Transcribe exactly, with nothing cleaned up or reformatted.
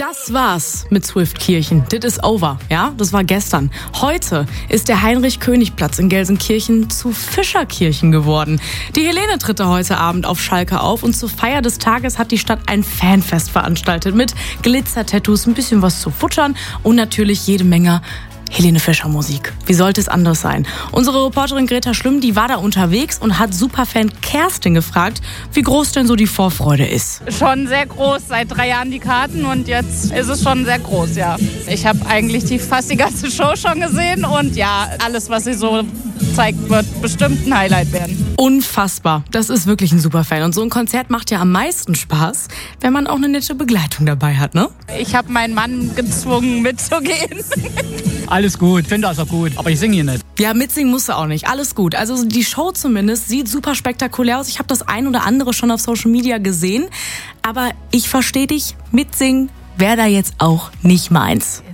Das war's mit Zwiftkirchen. Das ist over, ja? Das war gestern. Heute ist der Heinrich-König-Platz in Gelsenkirchen zu Fischerkirchen geworden. Die Helene tritt da heute Abend auf Schalke auf und zur Feier des Tages hat die Stadt ein Fanfest veranstaltet mit Glitzer-Tattoos, ein bisschen was zu futtern und natürlich jede Menge Helene Fischer Musik. Wie sollte es anders sein? Unsere Reporterin Greta Schlüm, die war da unterwegs und hat Superfan Kerstin gefragt, wie groß denn so die Vorfreude ist. Schon sehr groß, seit drei Jahren die Karten und jetzt ist es schon sehr groß, ja. Ich habe eigentlich die, fast die ganze Show schon gesehen und ja, alles, was sie so zeigt, wird bestimmt ein Highlight werden. Unfassbar. Das ist wirklich ein Superfan. Und so ein Konzert macht ja am meisten Spaß, wenn man auch eine nette Begleitung dabei hat, ne? Ich habe meinen Mann gezwungen, mitzugehen. Alles gut, finde das auch gut, aber ich singe hier nicht. Ja, mitsingen musst du auch nicht. Alles gut. Also die Show zumindest sieht super spektakulär aus. Ich habe das ein oder andere schon auf Social Media gesehen. Aber ich verstehe dich, mitsingen wäre da jetzt auch nicht meins.